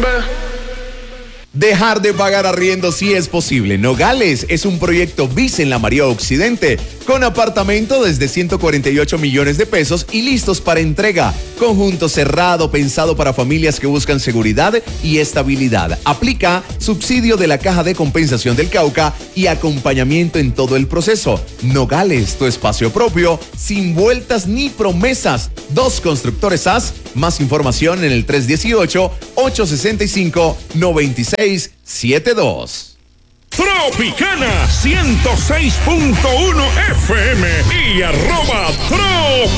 Dejar de pagar arriendo sí es posible. Nogales es un proyecto bis en la María Occidente, con apartamento desde 148 millones de pesos y listos para entrega. Conjunto cerrado, pensado para familias que buscan seguridad y estabilidad. Aplica subsidio de la Caja de Compensación del Cauca y acompañamiento en todo el proceso. Nogales, tu espacio propio, sin vueltas ni promesas. 2 Constructores AS. Más información en el 318-865-9672. Tropicana 106.1 FM y @Trop